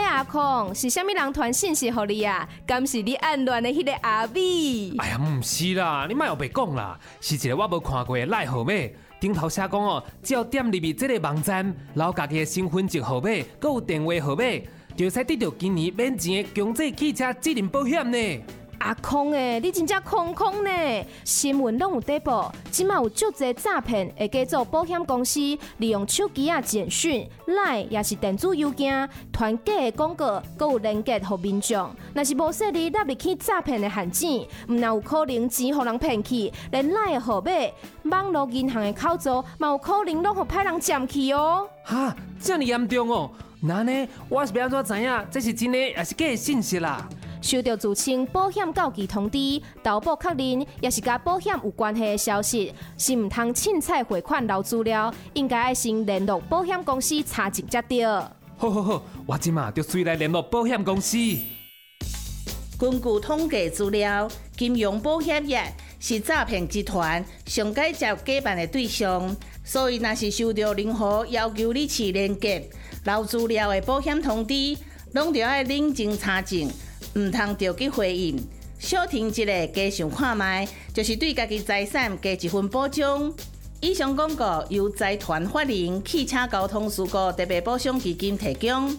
阿空，是虾米人传信息给你啊？敢是你暗恋的迄个阿美？ 哎呀，唔是啦，你莫后白讲啦，是一个我无看过的赖号码。顶头写讲哦，只要点入去这个网站，然后家己的身份证号码，佮有电话号码，就使得到今年免钱的强制汽车责任保险呢。 阿空诶，你真正空空呢！新闻拢有在报，即马有足侪诈骗会假做保险公司，利用手机简讯、LINE 也是电子邮件传假的广告，佮有连结给民众。若是无说你纳入去诈骗的陷阱，毋但有可能钱互人骗去，连 LINE 的号码、网络银行的口座，嘛有可能拢互歹人占去哦。 哈，这么严重哦？那呢，我是要安怎知影这是真的还是假的信息啦？ 收到自称保险告急通知、投保确认，也是甲保险有关系的消息，是唔通凊彩汇款留资料，应该要先联络保险公司查证才对。 好，我即马就随来联络保险公司。 根据统计资料，金融保险业是诈骗集团上解接假办的对象，所以若是收到任何要求你去连结、留资料的保险通知，拢着要冷静查证。唔通着去回应，小听一个加想看卖，就是对家己财产加一份保障。以上广告由财团法人汽车交通事故特别保障基金提供。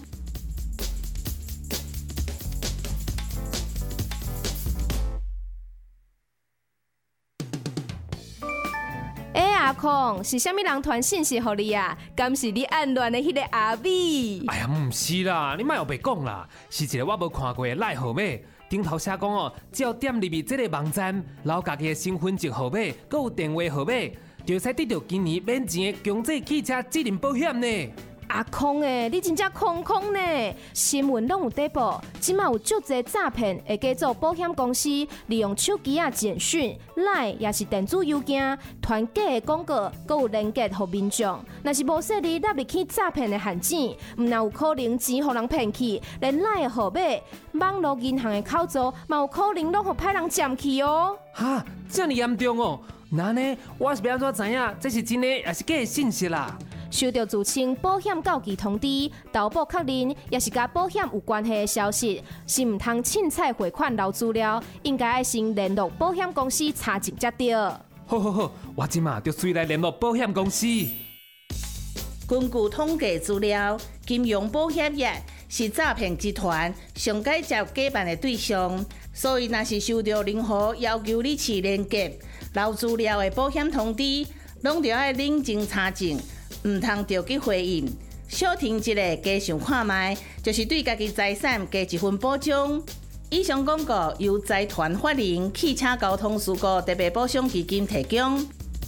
阿空，是虾米人传信息给你啊？敢是你暗恋的迄个阿美？ 哎呀，唔是啦，你莫后白讲啦，是一个我无看过的赖号码。顶头写讲哦，只要点入去这个网站，然后家己的身份证号码，佮有电话号码，就使得到今年免钱的强制汽车责任保险呢。 阿空诶，你真正空空呢！新闻拢有在报，即马有足侪诈骗会假做保险公司，利用手机简讯、LINE 也是电子邮件传假的广告，佮有连结给民众。若是无说你纳入去诈骗的陷阱，毋但有可能钱互人骗去，连 LINE 的号码、网络银行的口座，嘛有可能拢互歹人占去哦。 哈，这么严重哦？那呢，我是要安怎知影这是真的还是假的信息啦？ 收到自称保险告急通知、投保确认，也是甲保险有关系的消息，是唔通凊彩汇款留资料，应该要先联络保险公司查证才对。 好，我即马就随来联络保险公司。 根据统计资料，金融保险业是诈骗集团上解接假办的对象，所以若是收到任何要求你去连结、留资料的保险通知，拢着要冷静查证。唔通着去回应，小听一个加想看卖，就是对家己财产加一份保障。以上广告由财团法人汽车交通事故特别保障基金提供。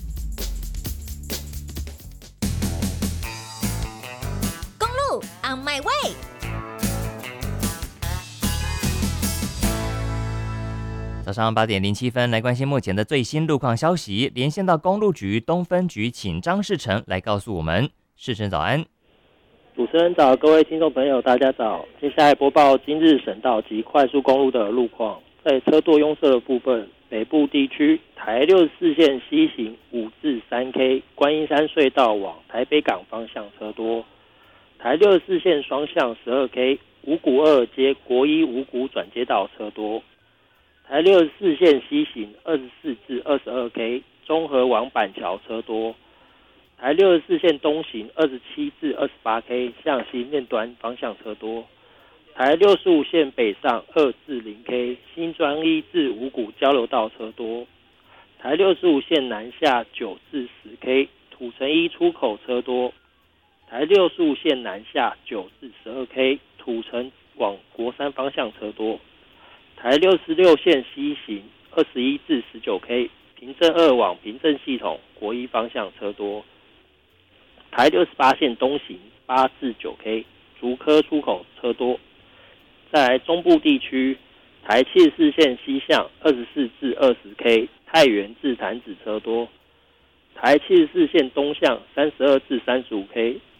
公路 on my way。 早上8:07，来关心目前的最新路况消息。连线到公路局东分局，请张世成来告诉我们。世成早安。 主持人早，各位听众朋友，大家早。接下来播报今日省道及快速公路的路况。在车多拥塞的部分，北部地区台64线西行5至3K， 观音山隧道往台北港方向车多。台64线双向12K， 五股2街国一五股转接道车多。台64线西行24至22K， 中和往板桥车多。台64线东行27至28K， 向西面端方向车多。台65线北上2至0K， 新庄1至五股交流道车多。台65线南下9至10K， 土城1出口车多。台65线南下9至12K， 土城往国三方向车多。台66线西行21至19K， 平镇2往平镇系统国一方向车多。台68线东行8至9K， 竹科出口车多。再来中部地区，台74线西向24至20K， 太原至潭子车多。台74线东向32至35K，